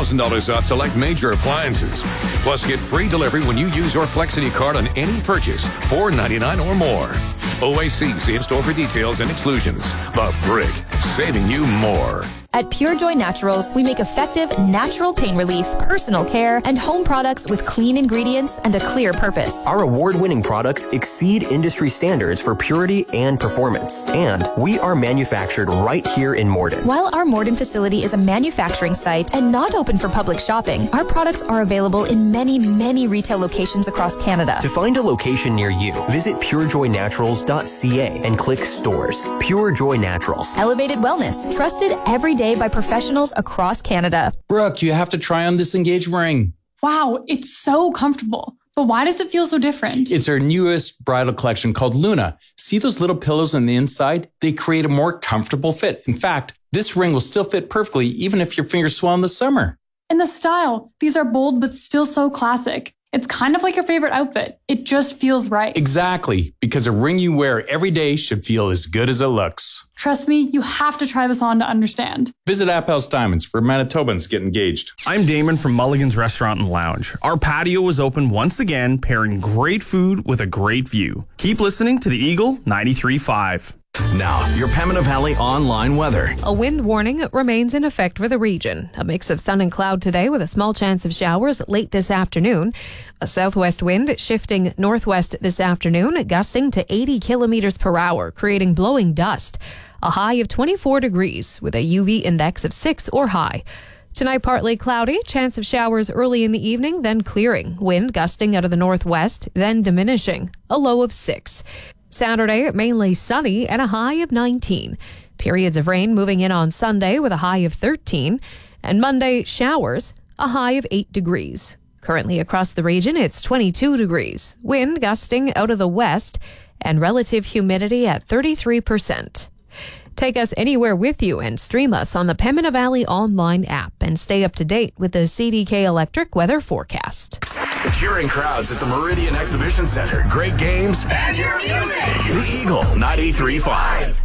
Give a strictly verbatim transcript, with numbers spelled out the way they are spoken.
thousand dollars off select major appliances. Plus, get free delivery when you use your Flexity card on any purchase, four ninety-nine or more. O A C, see in store for details and exclusions. The Brick, saving you more. At Pure Joy Naturals, we make effective, natural pain relief, personal care, and home products with clean ingredients and a clear purpose. Our award-winning products exceed industry standards for purity and performance. And we are manufactured right here in Morden. While our Morden facility is a manufacturing site and not open for public shopping, our products are available in many, many retail locations across Canada. To find a location near you, visit pure joy naturals dot c a and click Stores. Pure Joy Naturals. Elevated wellness, trusted every day by professionals across Canada. Brooke, you have to try on this engagement ring. Wow, it's so comfortable. But why does it feel so different? It's our newest bridal collection called Luna. See those little pillows on the inside? They create a more comfortable fit. In fact, this ring will still fit perfectly even if your fingers swell in the summer. And the style. These are bold but still so classic. It's kind of like your favorite outfit. It just feels right. Exactly, because a ring you wear every day should feel as good as it looks. Trust me, you have to try this on to understand. Visit Appel's Diamonds, where Manitobans get engaged. I'm Damon from Mulligan's Restaurant and Lounge. Our patio is open once again, pairing great food with a great view. Keep listening to the Eagle ninety-three point five. Now, your Pembina Valley online weather. A wind warning remains in effect for the region. A mix of sun and cloud today with a small chance of showers late this afternoon. A southwest wind shifting northwest this afternoon, gusting to eighty kilometers per hour, creating blowing dust. A high of twenty-four degrees with a U V index of six or high. Tonight, partly cloudy, chance of showers early in the evening, then clearing. Wind gusting out of the northwest, then diminishing. A low of six. Saturday, mainly sunny and a high of nineteen. Periods of rain moving in on Sunday with a high of thirteen. And Monday, showers, a high of eight degrees. Currently across the region, it's twenty-two degrees. Wind gusting out of the west and relative humidity at thirty-three percent. Take us anywhere with you and stream us on the Pembina Valley online app and stay up to date with the C D K Electric weather forecast. Cheering crowds at the Meridian Exhibition Center. Great games. And your music. The Eagle ninety-three point five.